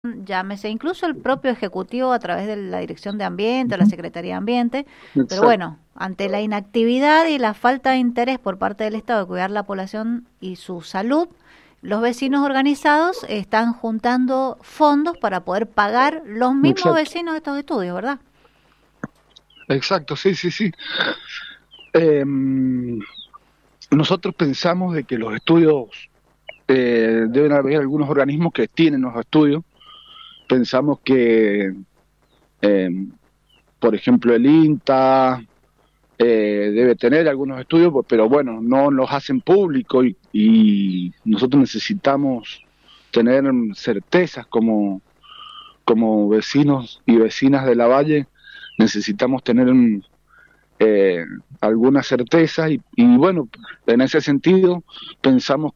llámese incluso el propio Ejecutivo a través de la Dirección de Ambiente o la Ujú. Secretaría de Ambiente, pero Exacto, bueno, ante la inactividad y la falta de interés por parte del Estado de cuidar la población y su salud, los vecinos organizados están juntando fondos para poder pagar los mismos exacto, vecinos de estos estudios, ¿verdad? exacto, sí, sí, sí. Em, Nosotros pensamos de que los estudios, deben haber algunos organismos que tienen los estudios. Pensamos que, em, por ejemplo, el INTA debe tener algunos estudios, pero bueno, no los hacen público y nosotros necesitamos tener certezas como vecinos y vecinas de la Valle, necesitamos tener alguna certeza y bueno, en ese sentido pensamos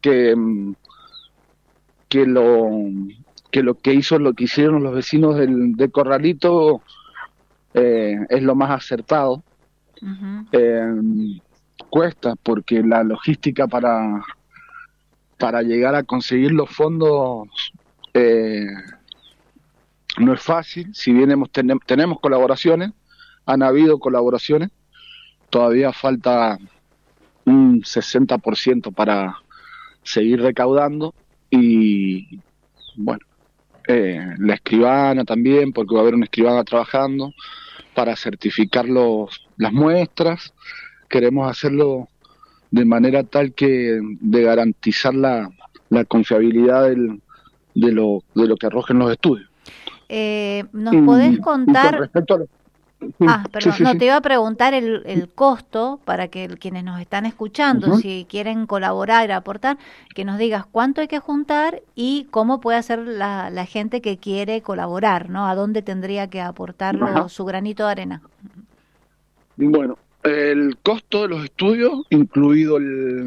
que lo lo que hicieron los vecinos de Corralito es lo más acertado. Ujú. Eh, Cuesta porque la logística para llegar a conseguir los fondos eh, no es fácil, si bien tenemos colaboraciones, han habido colaboraciones, todavía falta un 60% para seguir recaudando y bueno, la escribana también, porque va a haber una escribana trabajando para certificar las muestras, queremos hacerlo de manera tal que de garantizar la confiabilidad de lo que arrojen los estudios. ¿Nos podés Y con contar? respecto a lo, sí, Ah, sí, perdón, sí, no, sí. te iba a preguntar el costo para que quienes nos están escuchando, Ujú. si quieren colaborar, aportar, que nos digas cuánto hay que juntar y cómo puede hacer la gente que quiere colaborar, ¿no? A dónde tendría que aportarlo Ajá. su granito de arena. Bueno, el costo de los estudios, incluido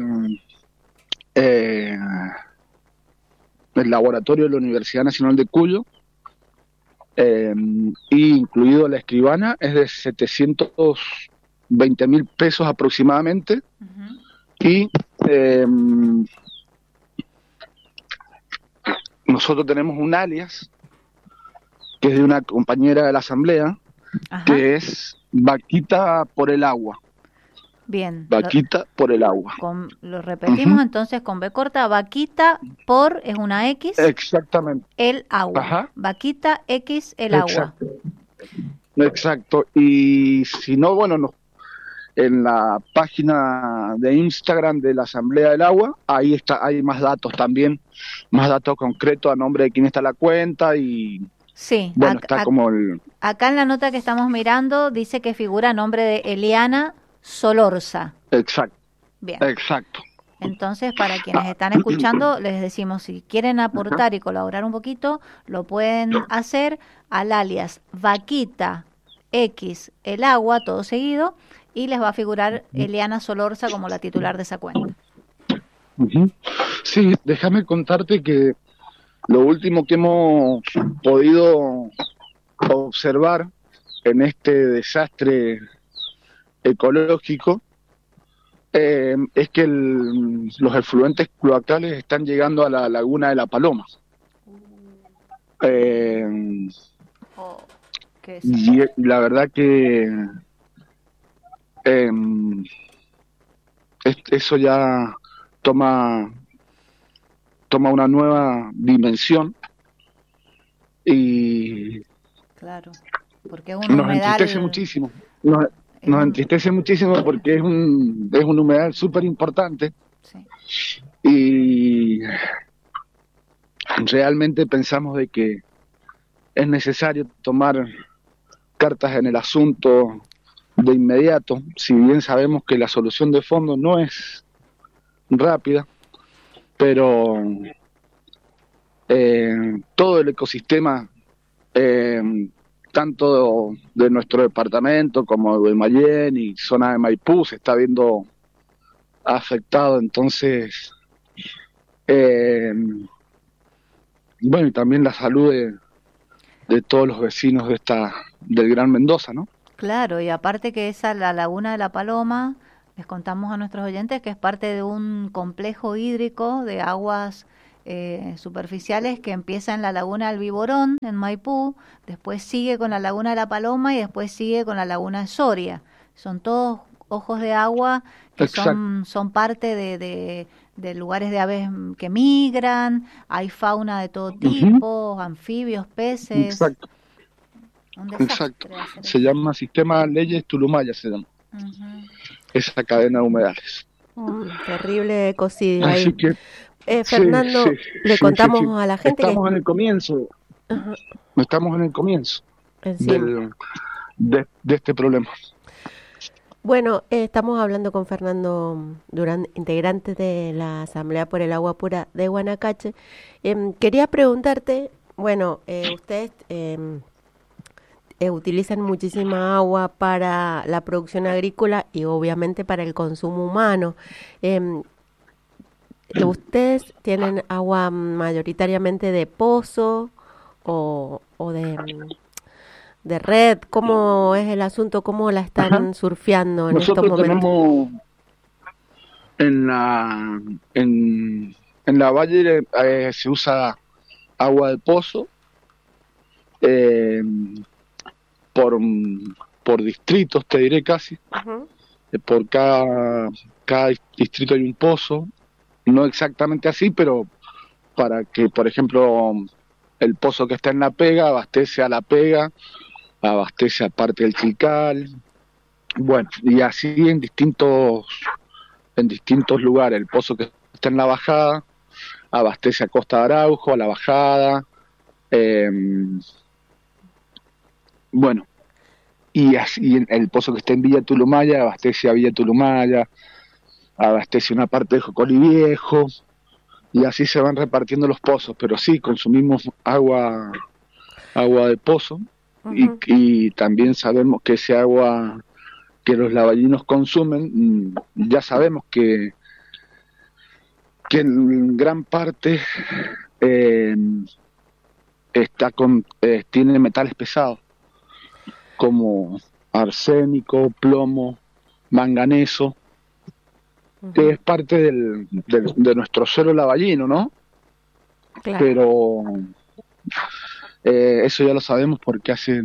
eh, el laboratorio de la Universidad Nacional de Cuyo, y incluido la escribana, es de 720.000 pesos aproximadamente. Ujú. Y eh, nosotros tenemos un alias, que es de una compañera de la Asamblea, Ajá, que es Vaquita por el agua. bien. Vaquita por el agua. Lo repetimos Ujú. entonces con B corta, vaquita por es una X, Exactamente. el agua. Ajá. Vaquita X, el agua. Exacto. Exacto. Y si no, bueno, en la página de Instagram de la Asamblea del Agua, ahí está, hay más datos también, más datos concretos a nombre de quién está la cuenta y Sí, bueno, está como el... acá en la nota que estamos mirando dice que figura a nombre de Eliana Solorza. Exacto, Bien, exacto. entonces para quienes Ah, están escuchando les decimos si quieren ajá. aportar y colaborar un poquito, lo pueden hacer al alias Vaquita X el agua, todo seguido, y les va a figurar Eliana Solorza como la titular de esa cuenta. Ujú. Sí, déjame contarte que lo último que hemos podido observar en este desastre ecológico es que los efluentes cloacales están llegando a la laguna de La Paloma. Eh, Oh, qué y desastre. la verdad que eh, eso ya toma, toma una nueva dimensión y Claro, porque es un nos entristece humedal, muchísimo. es Nos un, entristece muchísimo porque es un humedal súper importante sí. y realmente pensamos de que es necesario tomar cartas en el asunto de inmediato, si bien sabemos que la solución de fondo no es rápida, pero todo el ecosistema, eh, tanto de nuestro departamento como de Mayén y zona de Maipú, se está viendo afectado. Entonces, eh, bueno, y también la salud de todos los vecinos del Gran Mendoza, ¿no? Claro, y aparte que esa, la Laguna de la Paloma, les contamos a nuestros oyentes que es parte de un complejo hídrico de aguas superficiales que empieza en la laguna del Viborón, en Maipú, después sigue con la laguna de la Paloma y después sigue con la laguna de Soria. Son todos ojos de agua que son parte de lugares de aves que migran, hay fauna de todo tipo, anfibios, peces. Exacto. Exacto. Se llama Sistema Leyes Tulumaya, se llama. Esa cadena de humedales. Terrible ecocidio. Así que Fernando, le contamos a la gente estamos en el comienzo. Estamos en el comienzo de este problema. Bueno, estamos hablando con Fernando Durán, integrante de la Asamblea por el Agua Pura de Guanacache. Quería preguntarte, bueno, ustedes utilizan muchísima agua para la producción agrícola y obviamente para el consumo humano. ¿Ustedes tienen agua mayoritariamente de pozo o de red? ¿Cómo es el asunto? ¿Cómo la están surfeando en estos momentos? Nosotros tenemos en la valle se usa agua de pozo por distritos, te diré casi. Por cada distrito hay un pozo, no exactamente así, pero para que, por ejemplo, el pozo que está en La Pega abastece a La Pega, abastece a parte del Chilcal, bueno, y así en distintos lugares. El pozo que está en La Bajada abastece a Costa de Araujo, a La Bajada, bueno, y así el pozo que está en Villa Tulumaya abastece a Villa Tulumaya, abastece una parte de Jocolí Viejo, y así se van repartiendo los pozos, pero sí, consumimos agua de pozo. Y también sabemos que ese agua que los lavallinos consumen, ya sabemos que en gran parte tiene metales pesados como arsénico, plomo, manganeso, que es parte de nuestro suelo lavallino, ¿no? Claro. Pero eso ya lo sabemos porque hace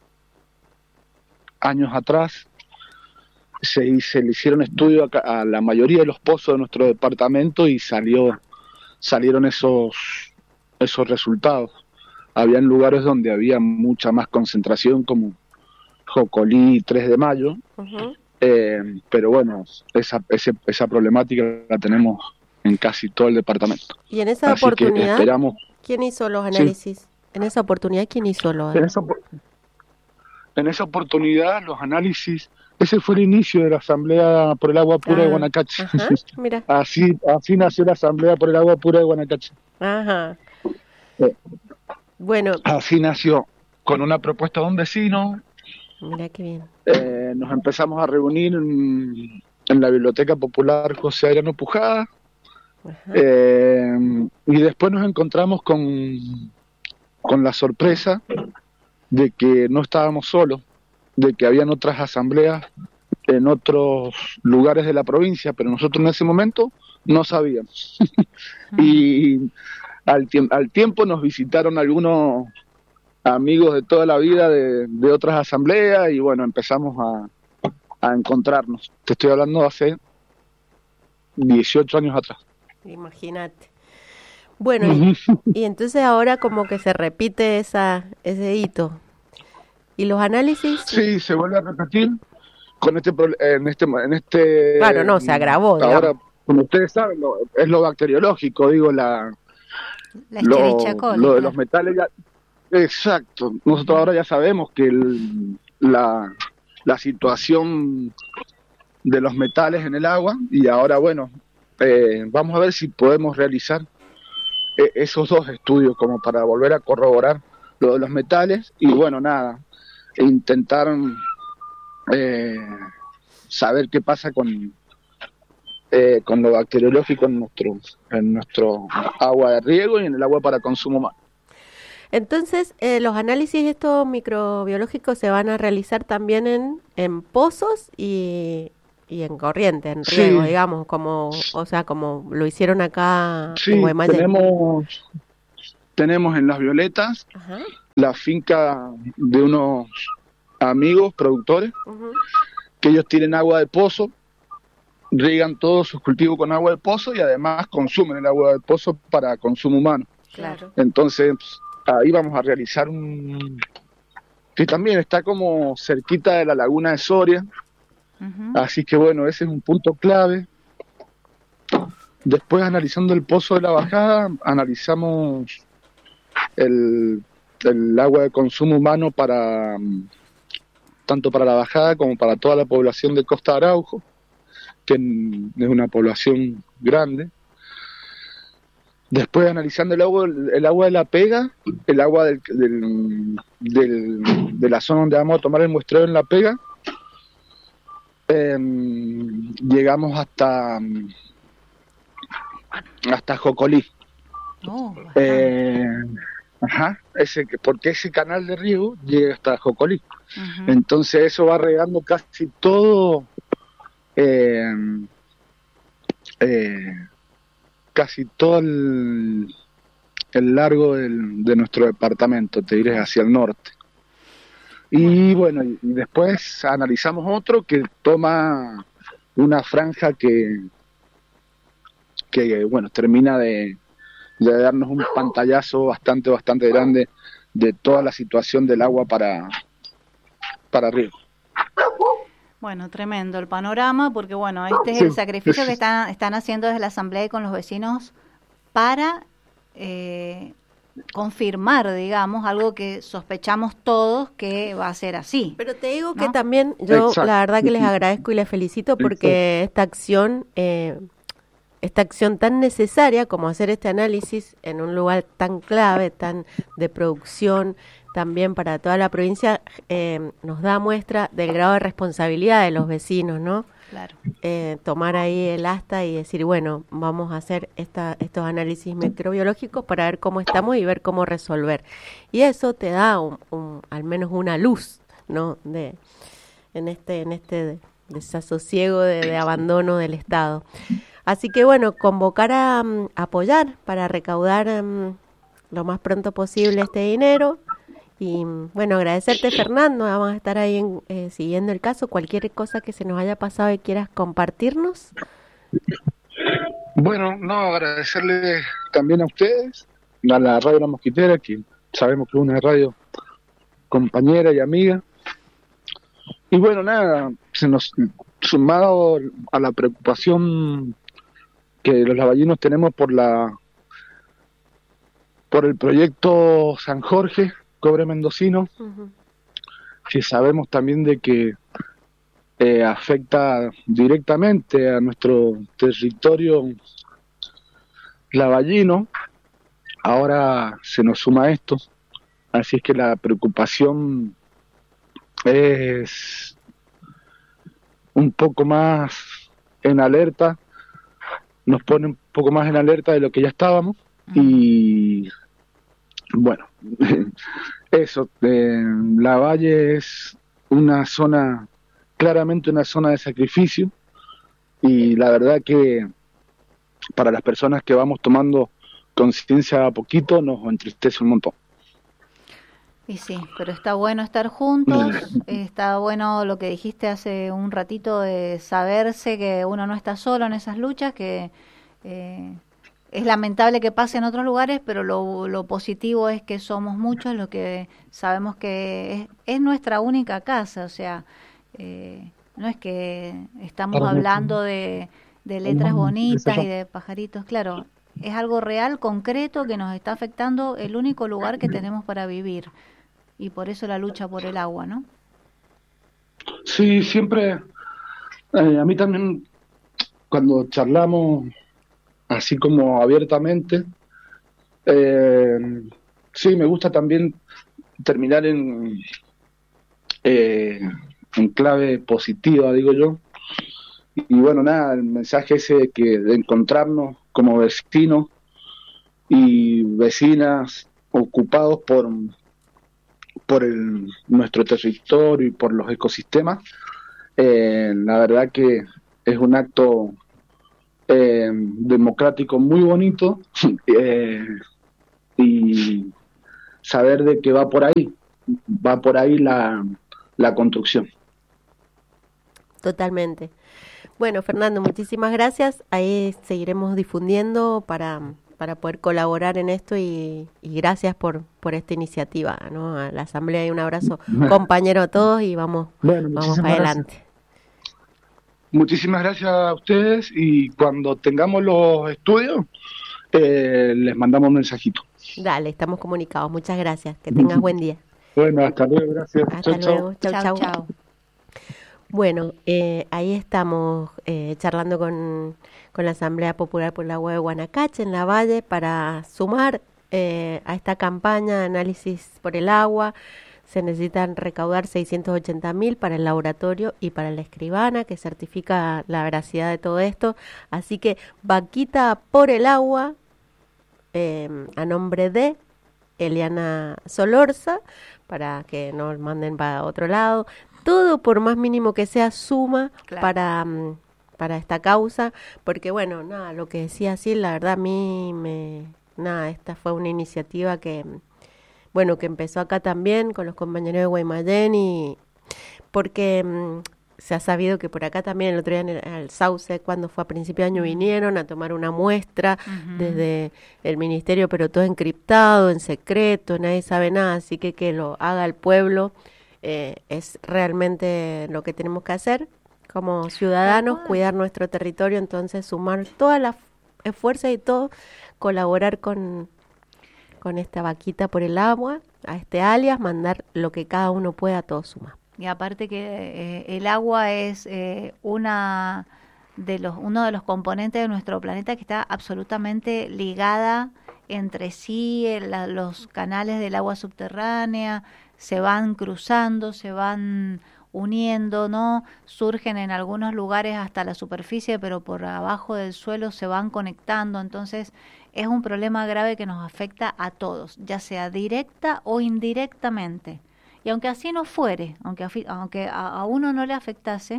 años atrás se le hicieron estudios a la mayoría de los pozos de nuestro departamento y salieron esos resultados. Habían lugares donde había mucha más concentración, como Jocolí, 3 de Mayo, pero bueno, esa problemática la tenemos en casi todo el departamento. Y en esa Así oportunidad, ¿quién hizo los análisis? Sí. En esa oportunidad, ¿quién hizo los análisis? En esa oportunidad, los análisis, ese fue el inicio de la Asamblea por el Agua Pura de Guanacache. Mira. Así nació la Asamblea por el Agua Pura de Guanacache. Bueno. Así nació, con una propuesta de un vecino. Mira qué bien. Nos empezamos a reunir en la Biblioteca Popular José Adriano Pujada. Y después nos encontramos con la sorpresa de que no estábamos solos, de que habían otras asambleas en otros lugares de la provincia, pero nosotros en ese momento no sabíamos. Y al tiempo nos visitaron algunos amigos de toda la vida de otras asambleas y bueno, empezamos a encontrarnos. Te estoy hablando hace 18 años atrás. Imagínate. Bueno, y entonces ahora como que se repite ese hito. ¿Y los análisis? Sí, se vuelve a repetir con este. Claro, no, se agravó. Ahora, como ustedes saben, es lo bacteriológico, digo, lo de los metales ya. Exacto. Nosotros ahora ya sabemos que la situación de los metales en el agua, y ahora, bueno, vamos a ver si podemos realizar esos 2 estudios como para volver a corroborar lo de los metales y bueno, nada, intentar saber qué pasa con lo bacteriológico en nuestro agua de riego y en el agua para consumo humano. Entonces, los análisis estos microbiológicos se van a realizar también en pozos y y en corriente, en riego, Sí, digamos, como, o sea, como lo hicieron acá en sí, Guaymallén. tenemos en Las Violetas Ajá. la finca de unos amigos productores Ujú. que ellos tienen agua de pozo, riegan todos sus cultivos con agua de pozo y además consumen el agua de pozo para consumo humano. Claro. Entonces, ahí vamos a realizar que también está como cerquita de la laguna de Soria, Ujú. así que bueno, ese es un punto clave. Después, analizando el pozo de la bajada, analizamos el, el agua de consumo humano tanto para la bajada como para toda la población de Costa Araujo, que es una población grande. Después, analizando el agua de la pega, el agua de la zona donde vamos a tomar el muestreo en la pega, llegamos hasta Jocolí. Oh, bastante. Eh, porque ese canal de riego llega hasta Jocolí. Ujú. Entonces eso va regando eh, eh, casi todo el largo de nuestro departamento, te diré, hacia el norte. Bueno, Y bueno, y después analizamos otro que toma una franja que bueno, termina de darnos un pantallazo bastante grande de toda la situación del agua para riego. bueno, tremendo el panorama, porque bueno, este es Sí, el sacrificio que están haciendo desde la Asamblea y con los vecinos para confirmar, digamos, algo que sospechamos todos que va a ser así, Pero te digo que ¿no? también yo exacto. la verdad que les agradezco y les felicito porque esta acción tan necesaria como hacer este análisis en un lugar tan clave, tan de producción, también para toda la provincia, nos da muestra del grado de responsabilidad de los vecinos, ¿no? Claro. Tomar ahí el asta y decir, bueno, vamos a hacer estos análisis microbiológicos para ver cómo estamos y ver cómo resolver. Y eso te da al menos una luz, ¿no? En este desasosiego de abandono del Estado. Así que bueno, convocar a apoyar para recaudar lo más pronto posible este dinero. Y bueno, agradecerte, Fernando. Vamos a estar ahí siguiendo el caso. Cualquier cosa que se nos haya pasado y quieras compartirnos. Bueno, no, agradecerle también a ustedes, a la Radio La Mosquitera, que sabemos que es una radio compañera y amiga. Y bueno, nada, sumado a la preocupación que los lavallinos tenemos por el proyecto San Jorge, Cobre Mendocino, Uh-huh. que sabemos también de que afecta directamente a nuestro territorio lavallino. Ahora se nos suma esto, así es que la preocupación es un poco más en alerta, nos pone un poco más en alerta de lo que ya estábamos. Y bueno, eso, Lavalle es claramente una zona de sacrificio, y la verdad que para las personas que vamos tomando conciencia a poquito nos entristece un montón. Y sí, pero está bueno estar juntos, está bueno lo que dijiste hace un ratito de saberse que uno no está solo en esas luchas, que es lamentable que pase en otros lugares, pero lo positivo es que somos muchos los que sabemos que es nuestra única casa, o sea, no es que estamos hablando de letras bonitas y de pajaritos, claro, es algo real, concreto, que nos está afectando el único lugar que tenemos para vivir. Y por eso la lucha por el agua, ¿no? Sí, siempre, a mí también, cuando charlamos así como abiertamente, sí, me gusta también terminar en clave positiva, digo yo. Y bueno, nada, el mensaje ese de encontrarnos como vecinos y vecinas ocupados por nuestro territorio y por los ecosistemas, La verdad que es un acto democrático muy bonito, y saber de que va por ahí la construcción. Totalmente. Bueno, Fernando, muchísimas gracias. Ahí seguiremos difundiendo para poder colaborar en esto y gracias por esta iniciativa, ¿no? A la Asamblea y un abrazo, compañero, a todos y vamos para adelante. Muchísimas gracias a ustedes y cuando tengamos los estudios les mandamos un mensajito. Dale, estamos comunicados. Muchas gracias. Que tengas buen día. Bueno, hasta luego. Gracias. Hasta luego. Chau. Bueno, ahí estamos charlando con la Asamblea Popular por el Agua de Guanacache en La Valle para sumar a esta campaña de análisis por el agua. Se necesitan recaudar 680.000 para el laboratorio y para la escribana que certifica la veracidad de todo esto. Así que vaquita por el agua a nombre de Eliana Solorza para que no manden para otro lado. Todo, por más mínimo que sea, suma para esta causa, porque bueno, nada, lo que decía así, la verdad a mí esta fue una iniciativa que empezó acá también con los compañeros de Guaymallén y porque se ha sabido que por acá también el otro día en el Sauce, cuando fue a principio de año, vinieron a tomar una muestra desde el ministerio, pero todo encriptado, en secreto, nadie sabe nada, así que lo haga el pueblo. Es realmente lo que tenemos que hacer como ciudadanos, cuidar nuestro territorio, entonces sumar todas las fuerzas y todo, colaborar con esta vaquita por el agua, a este alias, mandar lo que cada uno pueda, todo suma. Y aparte que el agua es uno de los componentes de nuestro planeta que está absolutamente ligada entre sí, los canales del agua subterránea se van cruzando, se van uniendo, ¿no? Surgen en algunos lugares hasta la superficie, pero por abajo del suelo se van conectando, entonces es un problema grave que nos afecta a todos, ya sea directa o indirectamente. Y aunque así no fuere, aunque a uno no le afectase,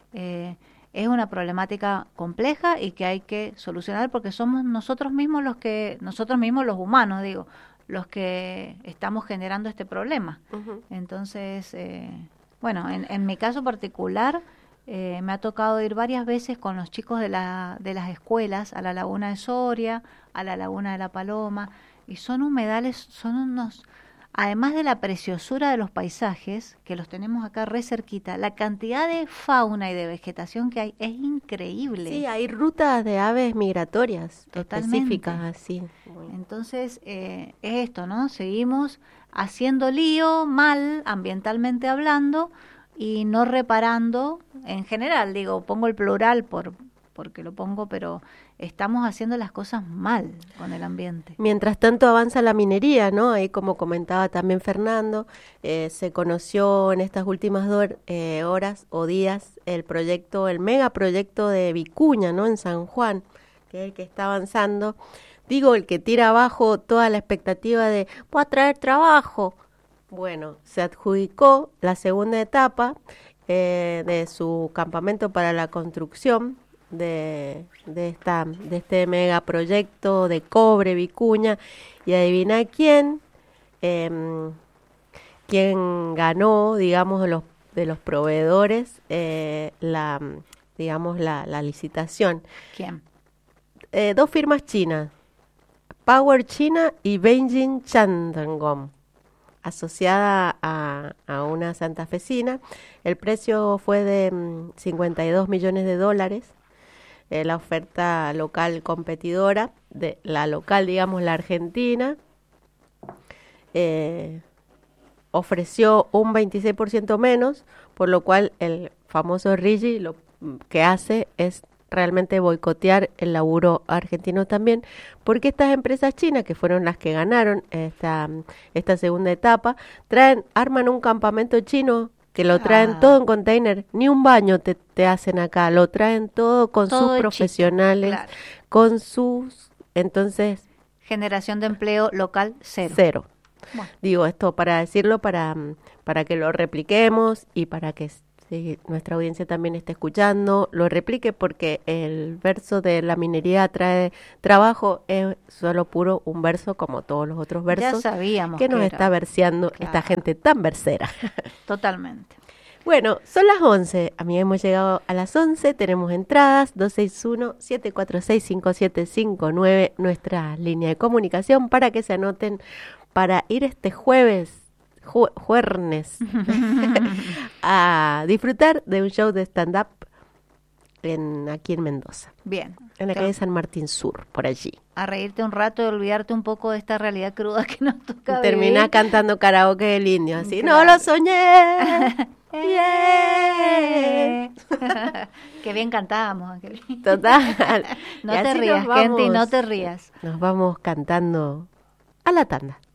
es una problemática compleja y que hay que solucionar porque somos nosotros mismos los humanos, digo, los que estamos generando este problema. Entonces, en mi caso particular, me ha tocado ir varias veces con los chicos de las escuelas a la Laguna de Soria, a la Laguna de la Paloma, y son humedales, además de la preciosura de los paisajes, que los tenemos acá re cerquita, la cantidad de fauna y de vegetación que hay es increíble. Sí, hay rutas de aves migratorias específicas, así. Entonces, es esto, ¿no? Seguimos haciendo lío mal, ambientalmente hablando, y no reparando, en general, digo, pongo el plural porque lo pongo, pero estamos haciendo las cosas mal con el ambiente. Mientras tanto avanza la minería, ¿no? Ahí como comentaba también Fernando, se conoció en estas últimas horas o días el megaproyecto de Vicuña, ¿no? En San Juan, que es el que está avanzando. Digo, el que tira abajo toda la expectativa de va a traer trabajo. Bueno, se adjudicó la segunda etapa de su campamento para la construcción de este megaproyecto de cobre Vicuña, y adivina quién ganó, digamos, de los proveedores la licitación. ¿Quién? 2 firmas chinas, Power China y Beijing Shandong, asociada a una santafesina. El precio fue de $52 millones. La oferta local competidora, de la local, digamos, la argentina, ofreció un 26% menos, por lo cual el famoso Rigi lo que hace es realmente boicotear el laburo argentino también, porque estas empresas chinas, que fueron las que ganaron esta segunda etapa, arman un campamento chino que lo traen todo en container, ni un baño te hacen acá, lo traen todo con todo sus profesionales, claro, con sus, entonces... Generación de empleo local, cero. Bueno. Digo esto para decirlo, para que lo repliquemos y para que si nuestra audiencia también está escuchando, lo replique porque el verso de la minería trae trabajo es solo puro un verso como todos los otros versos. Ya sabíamos que nos está verseando esta gente tan versera. Totalmente. Bueno, son las 11. A mí hemos llegado a las 11. Tenemos entradas 261-746-5759, nuestra línea de comunicación para que se anoten para ir este jueves juernes a disfrutar de un show de stand-up aquí en Mendoza. Bien. En la calle San Martín Sur, por allí. A reírte un rato y olvidarte un poco de esta realidad cruda que nos toca Termina vivir. Cantando karaoke del indio, así. Claro. ¡No lo soñé! Yeah. Qué bien cantábamos, Angelina. Total. No te rías, Kenty, no te rías. Nos vamos cantando a la tanda.